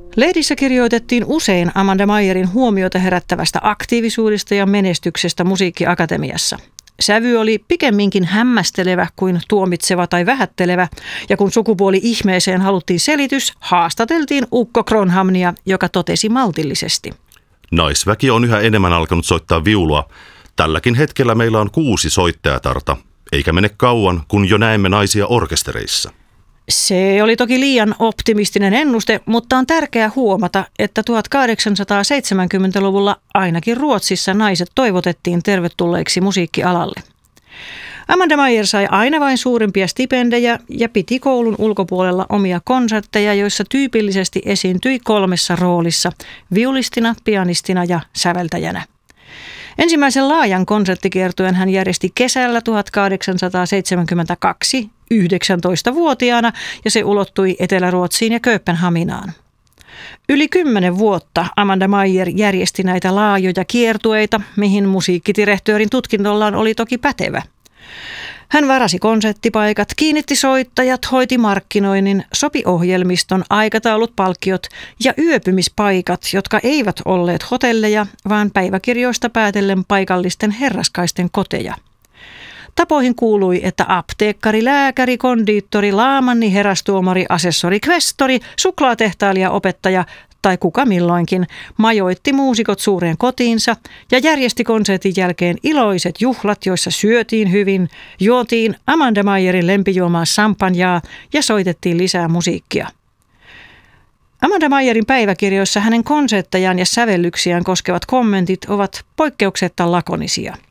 Lehdissä kirjoitettiin usein Amanda Meyerin huomiota herättävästä aktiivisuudesta ja menestyksestä Musiikkiakatemiassa. Sävy oli pikemminkin hämmästelevä kuin tuomitseva tai vähättelevä, ja kun sukupuoli-ihmeeseen haluttiin selitys, haastateltiin Ukko Kronhamnia, joka totesi maltillisesti. Naisväki on yhä enemmän alkanut soittaa viulua. Tälläkin hetkellä meillä on 6 soittajatarta, eikä mene kauan, kun jo näemme naisia orkestereissa. Se oli toki liian optimistinen ennuste, mutta on tärkeää huomata, että 1870-luvulla ainakin Ruotsissa naiset toivotettiin tervetulleiksi musiikkialalle. Amanda Meyer sai aina vain suurimpia stipendejä ja piti koulun ulkopuolella omia konsertteja, joissa tyypillisesti esiintyi 3 roolissa: viulistina, pianistina ja säveltäjänä. Ensimmäisen laajan konserttikiertueen hän järjesti kesällä 1872 19-vuotiaana ja se ulottui Etelä-Ruotsiin ja Kööpenhaminaan. Yli 10 vuotta Amanda Meyer järjesti näitä laajoja kiertueita, mihin musiikkidirektöörin tutkintollaan oli toki pätevä. Hän varasi konserttipaikat, kiinnitti soittajat, hoiti markkinoinnin, sopi ohjelmiston, aikataulut, palkkiot ja yöpymispaikat, jotka eivät olleet hotelleja, vaan päiväkirjoista päätellen paikallisten herraskaisten koteja. Tapoihin kuului, että apteekkari, lääkäri, kondiittori, laamanni, herastuomari, asessori, kvestori, suklaatehtailija, opettaja tai kuka milloinkin majoitti muusikot suureen kotiinsa ja järjesti konsertin jälkeen iloiset juhlat, joissa syötiin hyvin, juotiin Amanda Meyerin lempijuomaa champanjaa ja soitettiin lisää musiikkia. Amanda Meyerin päiväkirjoissa hänen konserttejaan ja sävellyksiään koskevat kommentit ovat poikkeuksetta lakonisia.